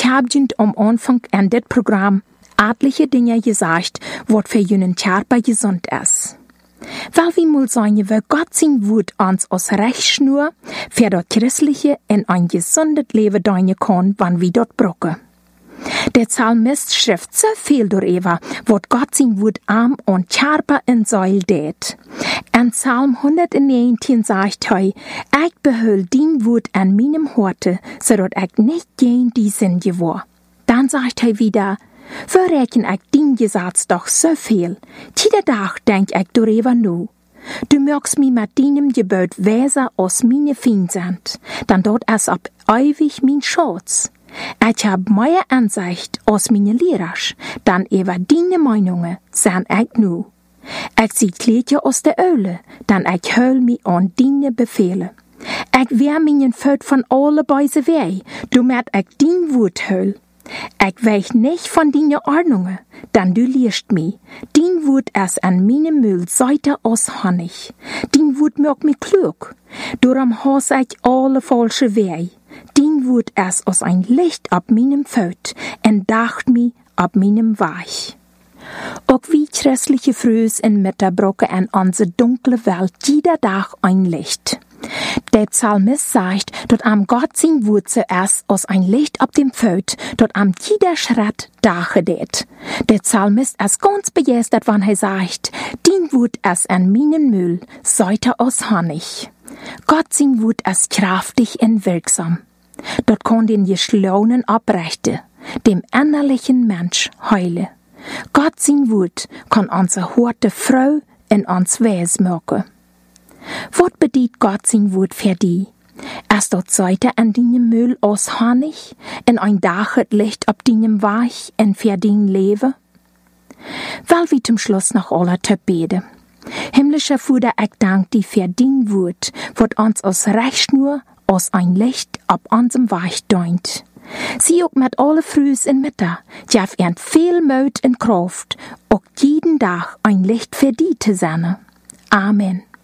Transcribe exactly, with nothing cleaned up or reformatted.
Ich habe jünd am Anfang an dit Programm etliche Dinge gesagt, wat für jenen Körper gesund ist. Weil wir mal sagen, weil Gott sein Wort uns als Rechtsschnur für das Christliche in ein gesundes Leben deine kann, wann wir dort brauchen. Der Psalmist schrift so viel darüber, wat Gott sein Wort arm und Körper in Säul det. In Psalm hundertneunzehn sagt er, ich behöll din Wort an meinem Horte, so dat ich nicht gegen die Sünde war. Dann sagt er wieder, verrechnen ich din Gesetz doch so viel. Jeder Tag denk ich darüber nu. Du mögst mi mit deinem Gebot weser aus meine Feind sind, dann dort es ab ewig mein Schatz. Ich hab mehr Ansicht aus meine Lehrers, dann über deine Meinungen sind ich nu. Ich zieh Kleidje aus der Öle, dann ich höll mi an deine Befehle. Ich wehr meinen Föt von alle Beise weh, du merkt ich din Wort höll. Ich weich nicht von deine Ordnungen, dann du liest mi. Din Wort es an meine Müll Seite aus Honig. Din Wort mög mi klug. Darum has ich alle falsche Weh. Din Wort es aus ein Licht ab meinem Föt und dacht mi ab meinem Weich. Auch wie christliche Frühs in Mitterbrocken an unsere dunkle Welt jeder Tag ein Licht. Der Psalmist sagt, dort am Gott sein Wort zuerst aus ein Licht ab dem Föt, dort am jeder Schritt dache det. Der Psalmist ist ganz begeistert, wenn er sagt, din Wort es an meinen Müll, Seite aus Honig. Gott sein Wort ist kraftig und wirksam. Dort kann den Geschlaunen abrechte, dem innerlichen Mensch heile. Gott sein Wort kann unsere Horte Frau in uns Wes machen. Wat bedient Gott sein Wort für die? Erst dort Seite an deinem Müll aus Honig, in ein Dachet Licht ab deinem Weich und für dein Leben? Weil wir zum Schluss noch alle te beten. Himmlischer Vater, ich danke dir für dein Wort, wat uns aus Rechtsschnur, aus ein Licht ab unserem Weich deunt. Sie auch mit alle Frühs in Mittag, jav ihren viel Mut und Kraft, auch jeden Tag ein Licht für die zu sein. Amen.